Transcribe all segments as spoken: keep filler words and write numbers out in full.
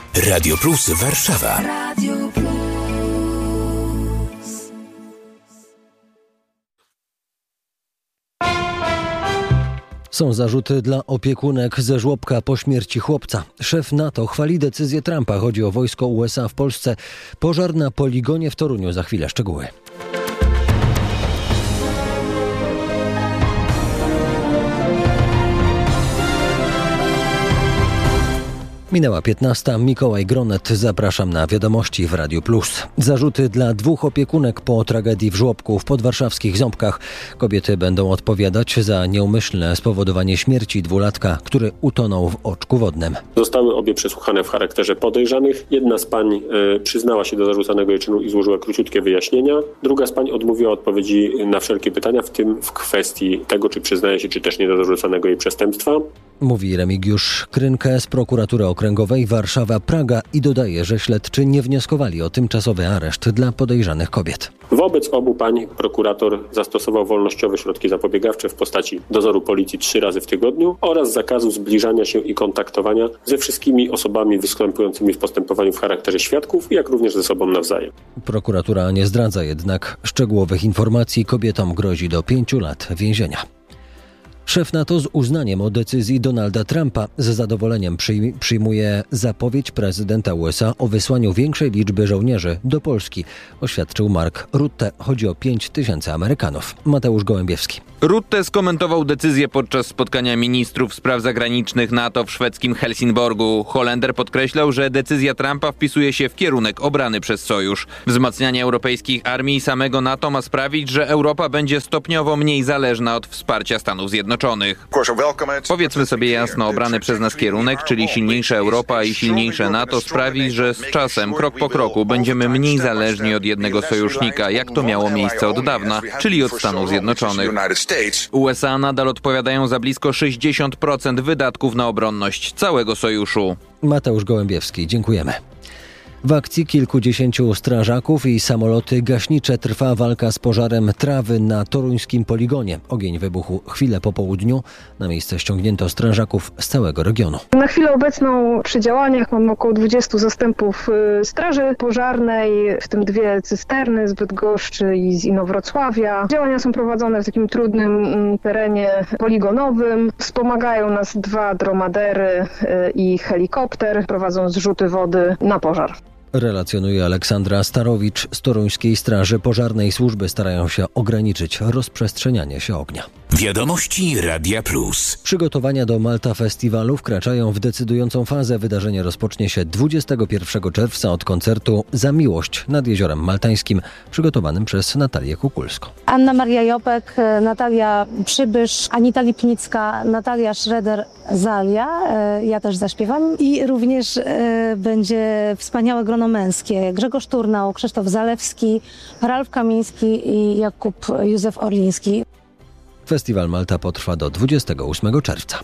Radio Plus Warszawa. Radio Plus. Są zarzuty dla opiekunek ze żłobka po śmierci chłopca. Szef NATO chwali decyzję Trumpa. Chodzi o wojsko U S A w Polsce. Pożar na poligonie w Toruniu. Za chwilę szczegóły. Minęła piętnasta. Mikołaj Gronet. Zapraszam na Wiadomości w Radiu Plus. Zarzuty dla dwóch opiekunek po tragedii w żłobku w podwarszawskich Ząbkach. Kobiety będą odpowiadać za nieumyślne spowodowanie śmierci dwulatka, który utonął w oczku wodnym. Zostały obie przesłuchane w charakterze podejrzanych. Jedna z pań y, przyznała się do zarzucanego jej czynu i złożyła króciutkie wyjaśnienia. Druga z pań odmówiła odpowiedzi na wszelkie pytania, w tym w kwestii tego, czy przyznaje się, czy też nie do zarzucanego jej przestępstwa. Mówi Remigiusz Krynkę z Prokuratury Okręgowej Warszawa-Praga i dodaje, że śledczy nie wnioskowali o tymczasowy areszt dla podejrzanych kobiet. Wobec obu pań prokurator zastosował wolnościowe środki zapobiegawcze w postaci dozoru policji trzy razy w tygodniu oraz zakazu zbliżania się i kontaktowania ze wszystkimi osobami występującymi w postępowaniu w charakterze świadków, jak również ze sobą nawzajem. Prokuratura nie zdradza jednak szczegółowych informacji. Kobietom grozi do pięciu lat więzienia. Szef NATO z uznaniem o decyzji Donalda Trumpa z zadowoleniem przyjmuje zapowiedź prezydenta U S A o wysłaniu większej liczby żołnierzy do Polski, oświadczył Mark Rutte. Chodzi o pięć tysięcy Amerykanów. Mateusz Gołębiewski. Rutte skomentował decyzję podczas spotkania ministrów spraw zagranicznych NATO w szwedzkim Helsingborgu. Holender podkreślał, że decyzja Trumpa wpisuje się w kierunek obrany przez Sojusz. Wzmacnianie europejskich armii i samego NATO ma sprawić, że Europa będzie stopniowo mniej zależna od wsparcia Stanów Zjednoczonych. Powiedzmy sobie jasno, obrany przez nas kierunek, czyli silniejsza Europa i silniejsze NATO sprawi, że z czasem, krok po kroku, będziemy mniej zależni od jednego sojusznika, jak to miało miejsce od dawna, czyli od Stanów Zjednoczonych. U S A nadal odpowiadają za blisko sześćdziesiąt procent wydatków na obronność całego sojuszu. Mateusz Gołębiewski, dziękujemy. W akcji kilkudziesięciu strażaków i samoloty gaśnicze trwa walka z pożarem trawy na toruńskim poligonie. Ogień wybuchł chwilę po południu. Na miejsce ściągnięto strażaków z całego regionu. Na chwilę obecną przy działaniach mamy około dwudziestu zastępów straży pożarnej, w tym dwie cysterny z Bydgoszczy i z Inowrocławia. Działania są prowadzone w takim trudnym terenie poligonowym. Wspomagają nas dwa dromadery i helikopter. Prowadzą zrzuty wody na pożar. Relacjonuje Aleksandra Starowicz z Toruńskiej Straży Pożarnej. Służby starają się ograniczyć rozprzestrzenianie się ognia. Wiadomości Radia Plus. Przygotowania do Malta Festiwalu wkraczają w decydującą fazę. Wydarzenie rozpocznie się dwudziestego pierwszego czerwca od koncertu Za miłość nad Jeziorem Maltańskim, przygotowanym przez Natalię Kukulską. Anna Maria Jopek, Natalia Przybysz, Anita Lipnicka, Natalia Schroeder-Zalia. Ja też zaśpiewam. I również będzie wspaniałe grono męskie. Grzegorz Turnał, Krzysztof Zalewski, Ralf Kamiński i Jakub Józef Orliński. Festiwal Malta potrwa do dwudziestego ósmego czerwca.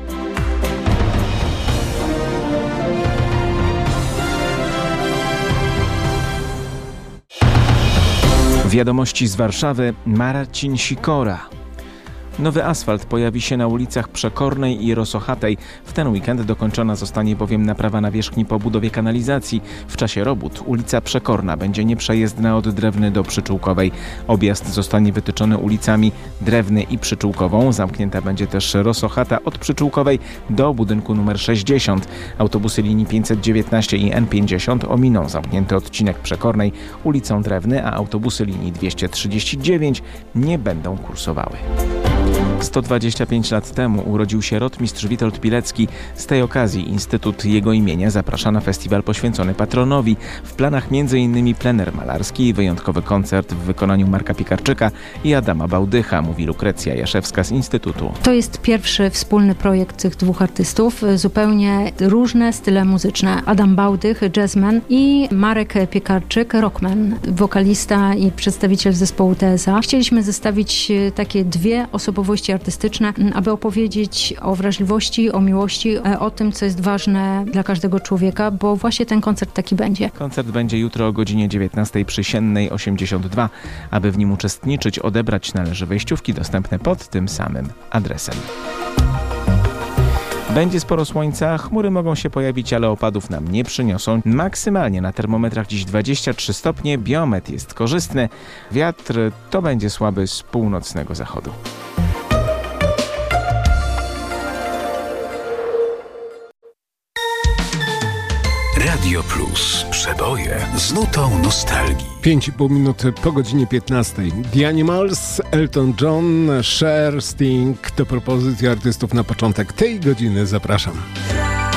Wiadomości z Warszawy. Marcin Sikora. Nowy asfalt pojawi się na ulicach Przekornej i Rosochatej. W ten weekend dokończona zostanie bowiem naprawa nawierzchni po budowie kanalizacji. W czasie robót ulica Przekorna będzie nieprzejezdna od Drewny do Przyczółkowej. Objazd zostanie wytyczony ulicami Drewny i Przyczółkową. Zamknięta będzie też Rosochata od Przyczółkowej do budynku numer sześćdziesiąt. Autobusy linii pięćset dziewiętnaście i N pięćdziesiąt ominą zamknięty odcinek Przekornej ulicą Drewny, a autobusy linii dwieście trzydzieści dziewięć nie będą kursowały. sto dwadzieścia pięć lat temu urodził się rotmistrz Witold Pilecki. Z tej okazji Instytut jego imienia zaprasza na festiwal poświęcony patronowi. W planach m.in. plener malarski i wyjątkowy koncert w wykonaniu Marka Piekarczyka i Adama Bałdycha, mówi Lukrecja Jaszewska z Instytutu. To jest pierwszy wspólny projekt tych dwóch artystów. Zupełnie różne style muzyczne. Adam Bałdych, jazzman, i Marek Piekarczyk, rockman, wokalista i przedstawiciel zespołu T S A. Chcieliśmy zestawić takie dwie osobowości artystyczne, aby opowiedzieć o wrażliwości, o miłości, o tym, co jest ważne dla każdego człowieka, bo właśnie ten koncert taki będzie. Koncert będzie jutro o godzinie dziewiętnastej przy Siennej osiemdziesiąt dwa. Aby w nim uczestniczyć, odebrać należy wejściówki dostępne pod tym samym adresem. Będzie sporo słońca, chmury mogą się pojawić, ale opadów nam nie przyniosą. Maksymalnie na termometrach dziś dwadzieścia trzy stopnie, biometr jest korzystny, wiatr to będzie słaby z północnego zachodu. Radio Plus. Przeboje z nutą nostalgii. pięć i pół minuty po godzinie piętnastej. The Animals, Elton John, Cher, Sting to propozycje artystów na początek tej godziny. Zapraszam.